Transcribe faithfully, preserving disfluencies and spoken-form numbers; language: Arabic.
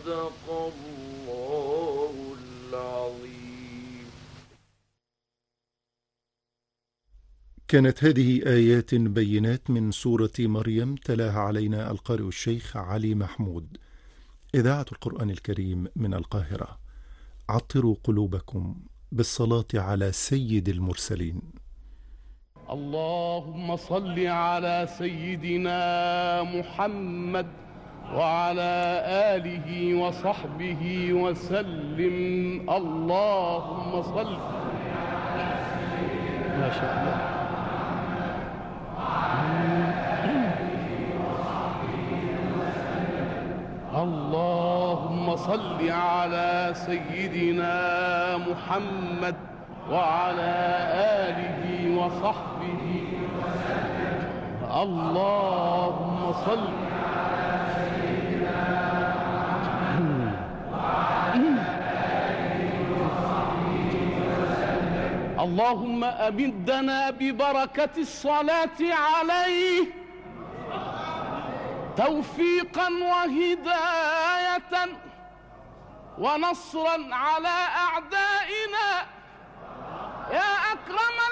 صدق الله العظيم. كانت هذه آيات بينات من سورة مريم، تلاها علينا القارئ الشيخ علي محمود. إذاعة القرآن الكريم من القاهرة. عطروا قلوبكم بالصلاة على سيد المرسلين. اللهم صل على سيدنا محمد وعلى آله وصحبه وسلم. اللهم صل. ما شاء الله. اللهم صل على سيدنا محمد وعلى آله وصحبه وسلم. اللهم صل على سيدنا محمد وعلى آله وصحبه وسلم. اللهم أمدنا ببركة الصلاة عليه توفيقا وهداية ونصرا على أعدائنا يا أكرم